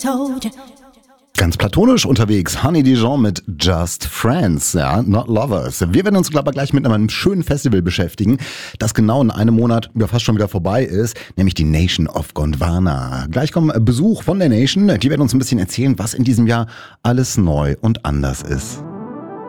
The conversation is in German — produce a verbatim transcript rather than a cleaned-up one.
Told you. Ganz platonisch unterwegs, Honey Dijon mit Just Friends, ja, not Lovers. Wir werden uns aber gleich mit einem schönen Festival beschäftigen, das genau in einem Monat ja fast schon wieder vorbei ist, nämlich die Nation of Gondwana. Gleich kommt Besuch von der Nation, die werden uns ein bisschen erzählen, was in diesem Jahr alles neu und anders ist.